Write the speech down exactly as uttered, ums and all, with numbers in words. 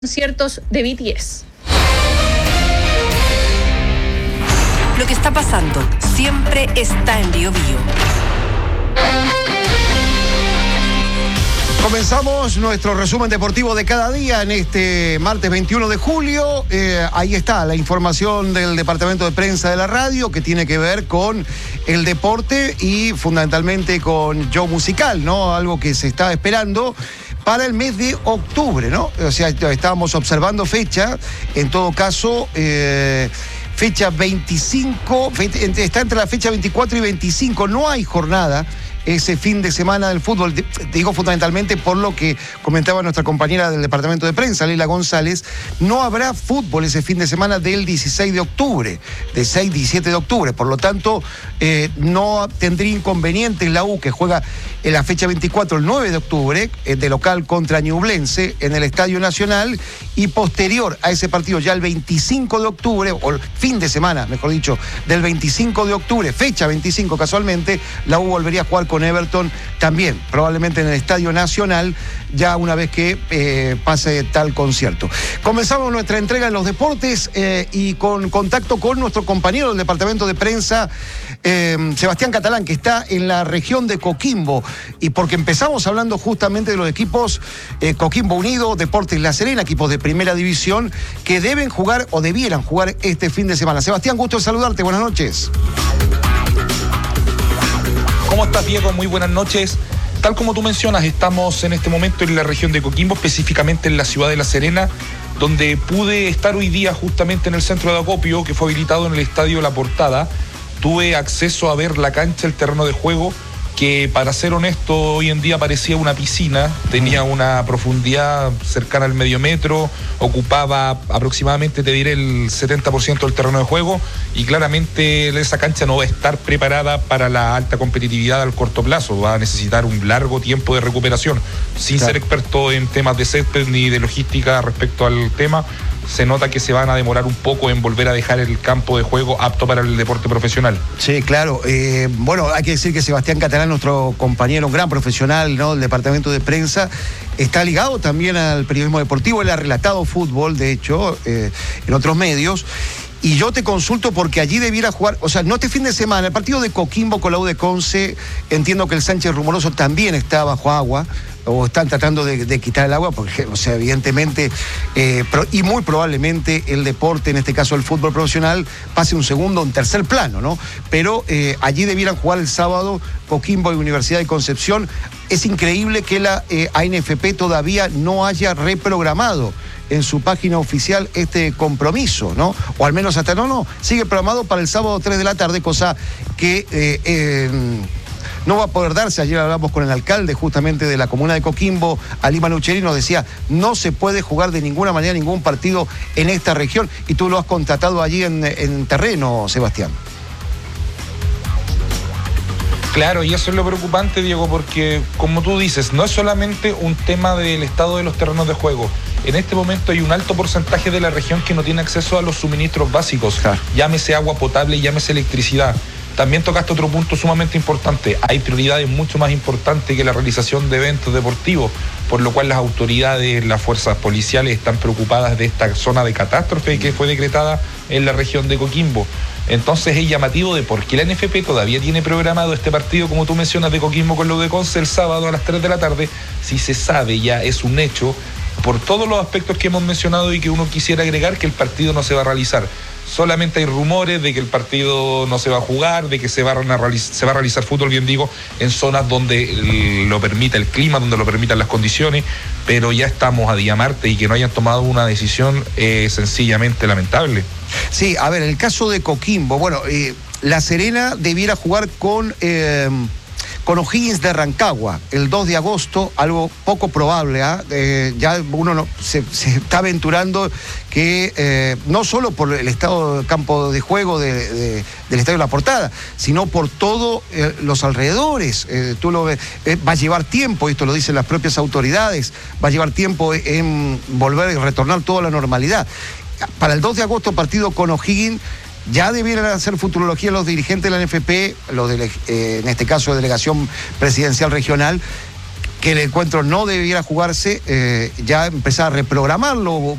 conciertos de B T S. Lo que está pasando siempre está en Bio Bio. Comenzamos nuestro resumen deportivo de cada día en este martes veintiuno de julio. Eh, ahí está la información del departamento de prensa de la radio que tiene que ver con el deporte y fundamentalmente con Show Musical, ¿no? Algo que se está esperando para el mes de octubre, ¿no? O sea, estábamos observando fecha, en todo caso, eh, fecha veinticinco, está entre la fecha veinticuatro y veinticinco, no hay jornada ese fin de semana del fútbol. Te digo fundamentalmente por lo que comentaba nuestra compañera del departamento de prensa, Leila González, no habrá fútbol ese fin de semana del dieciséis de octubre, de seis a diecisiete de octubre, por lo tanto eh, no tendría inconveniente la U, que juega en la fecha veinticuatro, el nueve de octubre, eh, de local contra Ñublense en el Estadio Nacional, y posterior a ese partido ya el veinticinco de octubre, o el fin de semana, mejor dicho, del veinticinco de octubre, fecha veinticinco casualmente, la U volvería a jugar con Everton también, probablemente en el Estadio Nacional, ya una vez que eh, pase tal concierto. Comenzamos nuestra entrega en los deportes eh, y con contacto con nuestro compañero del departamento de prensa, eh, Sebastián Catalán, que está en la región de Coquimbo, y porque empezamos hablando justamente de los equipos eh, Coquimbo Unido, Deportes La Serena, equipos de primera división, que deben jugar o debieran jugar este fin de semana. Sebastián, gusto de saludarte, buenas noches. ¿Cómo estás, Diego? Muy buenas noches. Tal como tú mencionas, estamos en este momento en la región de Coquimbo, específicamente en la ciudad de La Serena, donde pude estar hoy día justamente en el centro de acopio, que fue habilitado en el estadio La Portada. Tuve acceso a ver la cancha, el terreno de juego, que para ser honesto hoy en día parecía una piscina, tenía una profundidad cercana al medio metro, ocupaba aproximadamente, te diré, el setenta por ciento del terreno de juego, y claramente esa cancha no va a estar preparada para la alta competitividad al corto plazo, va a necesitar un largo tiempo de recuperación. Sin claro. ser experto en temas de césped ni de logística respecto al tema, se nota que se van a demorar un poco en volver a dejar el campo de juego apto para el deporte profesional. Sí, claro. Eh, bueno, hay que decir que Sebastián Catalán, nuestro compañero, un gran profesional, ¿no?, del departamento de prensa, está ligado también al periodismo deportivo. Él ha relatado fútbol, de hecho, eh, en otros medios. Y yo te consulto porque allí debiera jugar, o sea, no este fin de semana, el partido de Coquimbo con la U de Conce, entiendo que el Sánchez Rumoroso también está bajo agua, o están tratando de, de quitar el agua, porque, o sea, evidentemente, eh, pro, y muy probablemente el deporte, en este caso el fútbol profesional, pase un segundo, un tercer plano, ¿no? Pero eh, allí debieran jugar el sábado Coquimbo y Universidad de Concepción. Es increíble que la eh, A N F P todavía no haya reprogramado en su página oficial este compromiso, ¿no? O al menos hasta no, no, sigue programado para el sábado tres de la tarde, cosa que eh, eh, no va a poder darse. Ayer hablamos con el alcalde justamente de la comuna de Coquimbo, Alima Lucheri, nos decía, no se puede jugar de ninguna manera ningún partido en esta región, y tú lo has constatado allí en, en terreno, Sebastián. Claro, y eso es lo preocupante, Diego, porque, como tú dices, no es solamente un tema del estado de los terrenos de juego. En este momento hay un alto porcentaje de la región que no tiene acceso a los suministros básicos, claro. Llámese agua potable, llámese electricidad. También tocaste otro punto sumamente importante. Hay prioridades mucho más importantes que la realización de eventos deportivos, por lo cual las autoridades, las fuerzas policiales están preocupadas de esta zona de catástrofe que fue decretada en la región de Coquimbo. Entonces es llamativo de por qué la N F P todavía tiene programado este partido, como tú mencionas, de Coquimbo con la U de Conce el sábado a las tres de la tarde, si se sabe, ya es un hecho, por todos los aspectos que hemos mencionado y que uno quisiera agregar, que el partido no se va a realizar. Solamente hay rumores de que el partido no se va a jugar, de que se va a realizar, se va a realizar fútbol, bien digo, en zonas donde lo permita el clima, donde lo permitan las condiciones, pero ya estamos a día martes y que no hayan tomado una decisión eh, sencillamente lamentable. Sí, a ver, el caso de Coquimbo, bueno, eh, La Serena debiera jugar con... Eh... con O'Higgins de Rancagua, el dos de agosto, algo poco probable, ¿eh? Eh, ya uno no, se, se está aventurando que eh, no solo por el estado del campo de juego de, de, del Estadio La Portada, sino por todos eh, los alrededores. Eh, tú lo ves, eh, va a llevar tiempo, esto lo dicen las propias autoridades, va a llevar tiempo en volver y retornar toda la normalidad. Para el dos de agosto, partido con O'Higgins. Ya debieran hacer futurología los dirigentes de la N F P, los de, eh, en este caso de delegación presidencial regional, que el encuentro no debiera jugarse, eh, ya empezar a reprogramarlo.